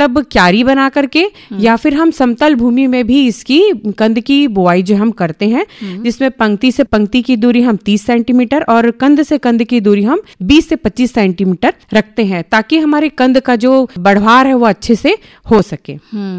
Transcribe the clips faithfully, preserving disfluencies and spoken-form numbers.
मतलब क्यारी बना करके या फिर हम समतल भूमि में भी इसकी कंद की बुआई जो हम करते हैं, जिसमें पंक्ति से पंक्ति की दूरी हम तीस सेंटीमीटर और कंद से कंद की दूरी हम बीस से पच्चीस सेंटीमीटर रखते हैं, ताकि हमारे कंद का जो बढ़वार है वो अच्छे से हो सके।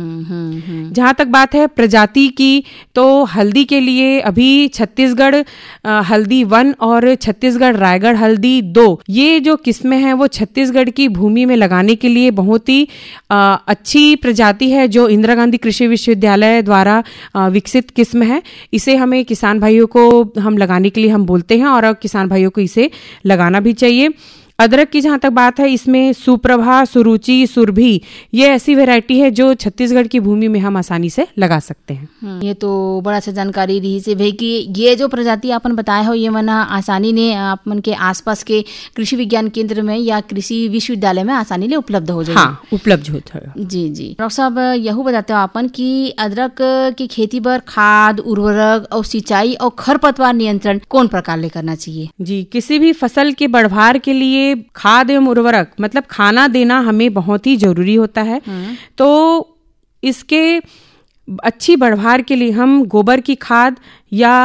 जहां तक बात है प्रजाति की, तो हल्दी के लिए अभी छत्तीसगढ़ हल्दी वन और छत्तीसगढ़ रायगढ़ हल्दी दो, ये जो किस्में हैं वो छत्तीसगढ़ की भूमि में लगाने के लिए बहुत ही आ, अच्छी प्रजाति है, जो इंदिरा गांधी कृषि विश्वविद्यालय द्वारा आ, विकसित किस्म है। इसे हमें किसान भाइयों को हम लगाने के लिए हम बोलते हैं और किसान भाइयों को इसे लगाना भी चाहिए। अदरक की जहां तक बात है, इसमें सुप्रभा, सुरुचि, सुरभि, ये ऐसी वैरायटी है जो छत्तीसगढ़ की भूमि में हम आसानी से लगा सकते हैं। ये तो बड़ा अच्छा जानकारी दी से भाई कि ये जो प्रजाति आपन बताए हो ये मन आसानी ने आपन के आसपास के कृषि विज्ञान केंद्र में या कृषि विश्वविद्यालय में आसानी ले उपलब्ध हो जाए। हाँ, उपलब्ध होता है। जी जी डॉक्टर साहब, यहू बताते हो आपन कि अदरक की खेती पर खाद, उर्वरक और सिंचाई और खरपतवार नियंत्रण कौन प्रकार ले करना चाहिए? जी, किसी भी फसल के बढ़वार के लिए खाद एवं उर्वरक मतलब खाना देना हमें बहुत ही जरूरी होता है। तो इसके अच्छी बढ़वार के लिए हम गोबर की खाद या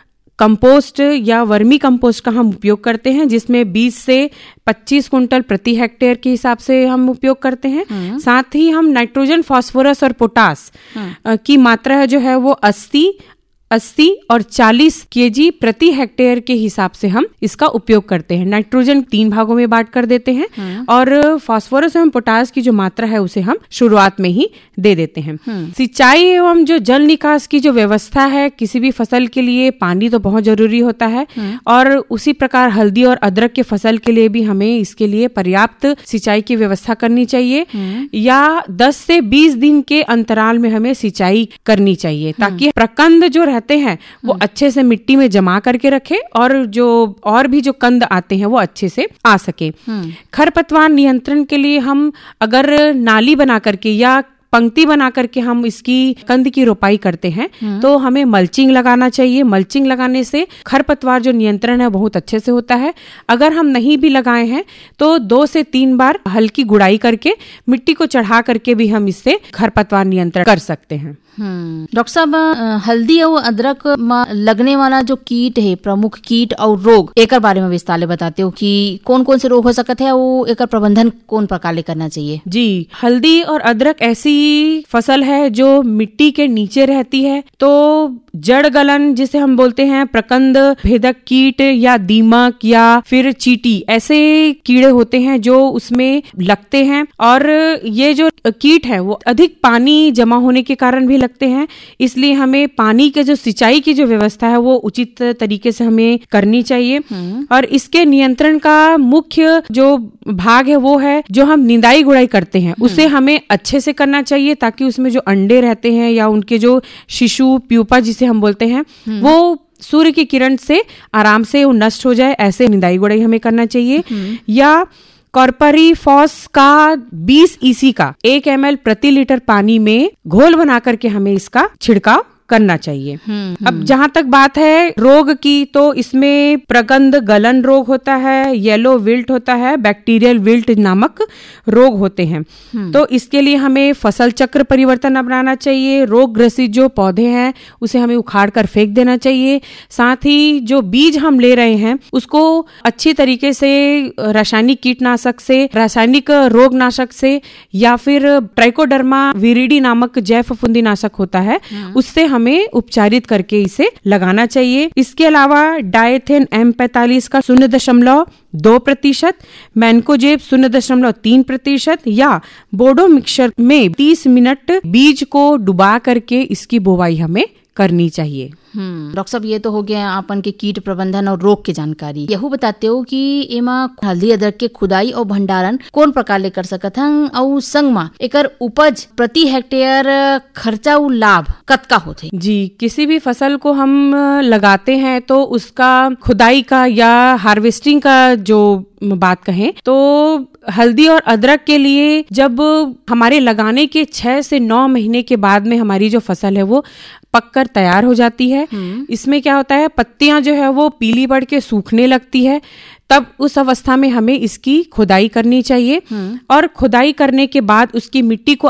कंपोस्ट या वर्मी कंपोस्ट का हम उपयोग करते हैं, जिसमें बीस से पच्चीस कुंटल प्रति हेक्टेयर के हिसाब से हम उपयोग करते हैं। साथ ही हम नाइट्रोजन, फास्फोरस और पोटास की मात्रा जो है वो अस्सी अस्सी और चालीस केजी प्रति हेक्टेयर के हिसाब से हम इसका उपयोग करते हैं। नाइट्रोजन तीन भागों में बांट कर देते हैं और फास्फोरस एवं पोटास की जो मात्रा है उसे हम शुरुआत में ही दे देते हैं। सिंचाई एवं जो जल निकास की जो व्यवस्था है, किसी भी फसल के लिए पानी तो बहुत जरूरी होता है और उसी प्रकार हल्दी और अदरक के फसल के लिए भी हमें इसके लिए पर्याप्त सिंचाई की व्यवस्था करनी चाहिए या दस से बीस दिन के अंतराल में हमें सिंचाई करनी चाहिए, ताकि प्रकंद जो रहते हैं वो अच्छे से मिट्टी में जमा करके रखे और जो और भी जो कंद आते हैं वो अच्छे से आ सके। खरपतवार नियंत्रण के लिए हम अगर नाली बना करके या पंक्ति बना करके हम इसकी कंद की रोपाई करते हैं तो हमें मल्चिंग लगाना चाहिए। मल्चिंग लगाने से खरपतवार जो नियंत्रण है बहुत अच्छे से होता है। अगर हम नहीं भी लगाए हैं तो दो से तीन बार हल्की गुड़ाई करके मिट्टी को चढ़ा करके भी हम इससे खरपतवार नियंत्रण कर सकते हैं। डॉक्टर साहब, हल्दी और अदरक में लगने वाला जो कीट है, प्रमुख कीट और रोग, एक बारे में विस्तार ले बताते हो कि कौन कौन से रोग हो सकते हैं और एक प्रबंधन कौन प्रकार ले करना चाहिए? जी, हल्दी और अदरक ऐसी फसल है जो मिट्टी के नीचे रहती है, तो जड़ गलन जिसे हम बोलते हैं, प्रकंद भेदक कीट या दीमक या फिर चींटी, ऐसे कीड़े होते हैं जो उसमें लगते हैं और ये जो कीट है वो अधिक पानी जमा होने के कारण भी लगते हैं। इसलिए हमें पानी के जो सिंचाई की जो व्यवस्था है वो उचित तरीके से हमें करनी चाहिए और इसके नियंत्रण का मुख्य जो भाग है वो है जो हम निंदाई गुड़ाई करते हैं, उसे हमें अच्छे से करना चाहिए, ताकि उसमें जो अंडे रहते हैं या उनके जो शिशु प्यूपा जिसे हम बोलते हैं वो सूर्य की किरण से आराम से वो नष्ट हो जाए। ऐसे निंदाई गुड़ाई हमें करना चाहिए। या कॉर्परीफॉस का बीस ईसी का एक एम एल प्रति लीटर पानी में घोल बना करके हमें इसका छिड़काव करना चाहिए। अब जहां तक बात है रोग की, तो इसमें प्रगंध गलन रोग होता है, येलो विल्ट होता है, बैक्टीरियल विल्ट नामक रोग होते हैं। तो इसके लिए हमें फसल चक्र परिवर्तन अपनाना चाहिए। रोग ग्रसित जो पौधे हैं उसे हमें उखाड़ कर फेंक देना चाहिए। साथ ही जो बीज हम ले रहे हैं उसको अच्छी तरीके से रासायनिक कीटनाशक से, रासायनिक रोगनाशक से या फिर ट्राइकोडर्मा विरिडी नामक जैव फफूंदीनाशक होता है उससे हमें उपचारित करके इसे लगाना चाहिए। इसके अलावा डायथेन एम पैंतालीस का शून्य दशमलव दो प्रतिशत, मैनकोजेब शून्य दशमलव तीन प्रतिशत या बोडो मिक्सचर में तीस मिनट बीज को डुबा करके इसकी बुवाई हमें करनी चाहिए। हम्म डॉक्टर साहब, ये तो हो गया आपन के कीट प्रबंधन और रोग की जानकारी। यहू बताते हो कि एमा हल्दी अदरक के खुदाई और भंडारण कौन प्रकार ले कर सकत हन और संग मा एकर उपज प्रति हेक्टेयर खर्चा और लाभ कतका होथे? जी, किसी भी फसल को हम लगाते हैं तो उसका खुदाई का या हार्वेस्टिंग का जो बात कहें तो हल्दी और अदरक के लिए जब हमारे लगाने के छह से नौ महीने के बाद में हमारी जो फसल है वो पककर तैयार हो जाती है। इसमें क्या होता है, पत्तियां जो है वो पीली पड़ के सूखने लगती है। तब उस अवस्था में हमें इसकी खुदाई करनी चाहिए और खुदाई करने के बाद उसकी मिट्टी को